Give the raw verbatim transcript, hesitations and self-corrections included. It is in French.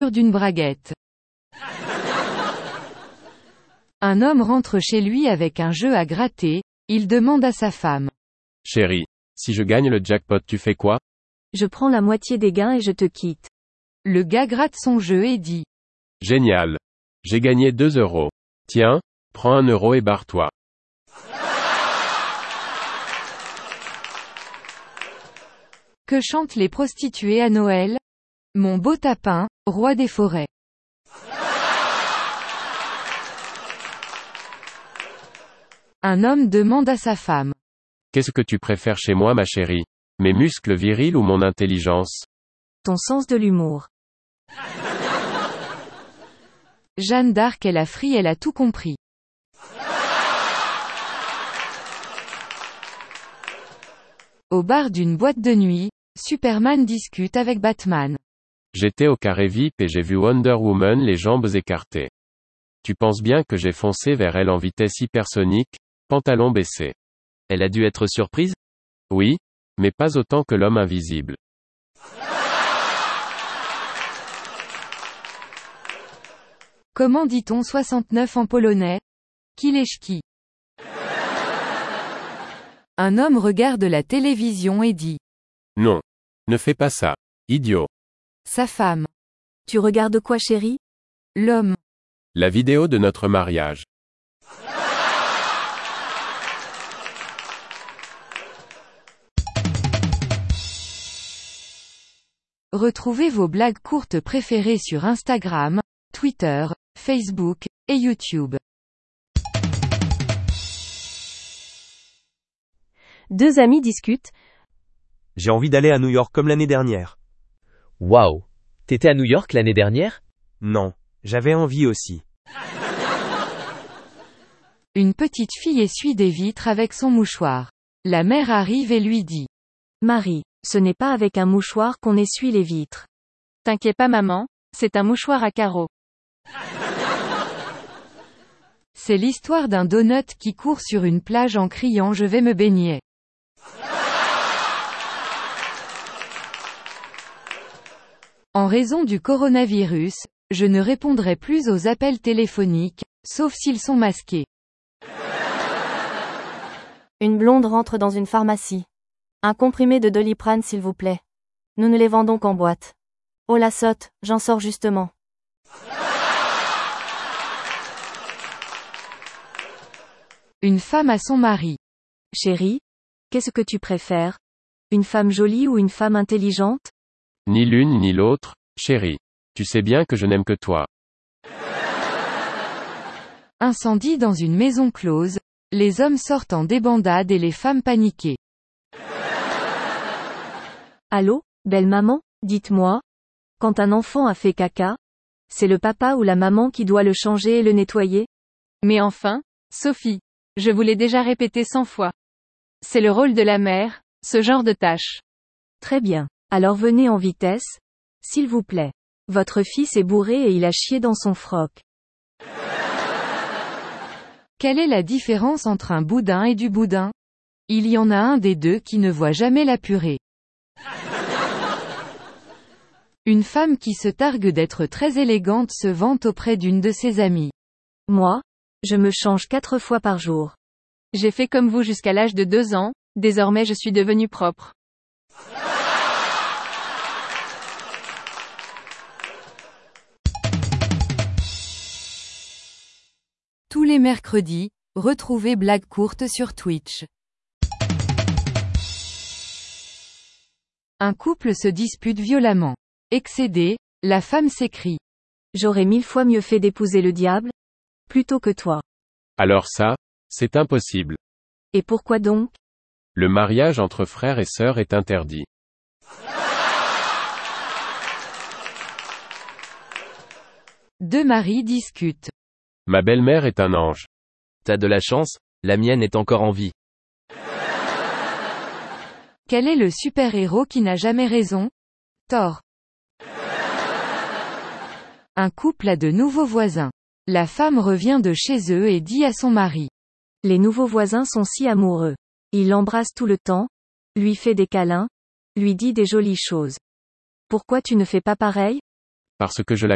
d'une braguette. Un homme rentre chez lui avec un jeu à gratter, il demande à sa femme. Chérie, si je gagne le jackpot, tu fais quoi? Je prends la moitié des gains et je te quitte. Le gars gratte son jeu et dit. Génial. J'ai gagné deux euros. Tiens, prends un euro et barre-toi. Que chantent les prostituées à Noël? Mon beau tapin, roi des forêts. Un homme demande à sa femme. Qu'est-ce que tu préfères chez moi, ma chérie? Mes muscles virils ou mon intelligence? Ton sens de l'humour. Jeanne d'Arc elle a fri, elle a tout compris. Au bar d'une boîte de nuit, Superman discute avec Batman. J'étais au carré V I P et j'ai vu Wonder Woman les jambes écartées. Tu penses bien que j'ai foncé vers elle en vitesse hypersonique, pantalon baissé. Elle a dû être surprise? Oui, mais pas autant que l'homme invisible. Comment dit-on soixante-neuf en polonais? Kileszki. Un homme regarde la télévision et dit. Non. Ne fais pas ça. Idiot. Sa femme. Tu regardes quoi, chérie? L'homme. La vidéo de notre mariage. Retrouvez vos blagues courtes préférées sur Instagram, Twitter, Facebook, et YouTube. Deux amis discutent. J'ai envie d'aller à New York comme l'année dernière. Waouh! T'étais à New York l'année dernière? Non, j'avais envie aussi. Une petite fille essuie des vitres avec son mouchoir. La mère arrive et lui dit. Marie, ce n'est pas avec un mouchoir qu'on essuie les vitres. T'inquiète pas maman, c'est un mouchoir à carreaux. C'est l'histoire d'un donut qui court sur une plage en criant je vais me baigner. En raison du coronavirus, je ne répondrai plus aux appels téléphoniques, sauf s'ils sont masqués. Une blonde rentre dans une pharmacie. Un comprimé de Doliprane s'il vous plaît. Nous ne les vendons qu'en boîte. Oh la sotte, j'en sors justement. Une femme à son mari. Chérie, qu'est-ce que tu préfères? Une femme jolie ou une femme intelligente? Ni l'une ni l'autre, chérie. Tu sais bien que je n'aime que toi. Incendie dans une maison close, les hommes sortent en débandade et les femmes paniquées. Allô, belle maman, dites-moi. Quand un enfant a fait caca, c'est le papa ou la maman qui doit le changer et le nettoyer? Mais enfin, Sophie, je vous l'ai déjà répété cent fois. C'est le rôle de la mère, ce genre de tâche. Très bien. Alors venez en vitesse, s'il vous plaît. Votre fils est bourré et il a chié dans son froc. Quelle est la différence entre un boudin et du boudin? Il y en a un des deux qui ne voit jamais la purée. Une femme qui se targue d'être très élégante se vante auprès d'une de ses amies. Moi, je me change quatre fois par jour. J'ai fait comme vous jusqu'à l'âge de deux ans, désormais je suis devenue propre. Tous les mercredis, retrouvez Blagues courtes sur Twitch. Un couple se dispute violemment. Excédée, la femme s'écrie. J'aurais mille fois mieux fait d'épouser le diable, plutôt que toi. Alors ça, c'est impossible. Et pourquoi donc? Le mariage entre frères et sœurs est interdit. Deux maris discutent. Ma belle-mère est un ange. T'as de la chance, la mienne est encore en vie. Quel est le super-héros qui n'a jamais raison? Thor. Un couple a de nouveaux voisins. La femme revient de chez eux et dit à son mari. Les nouveaux voisins sont si amoureux. Il l'embrasse tout le temps, lui fait des câlins, lui dit des jolies choses. Pourquoi tu ne fais pas pareil? Parce que je la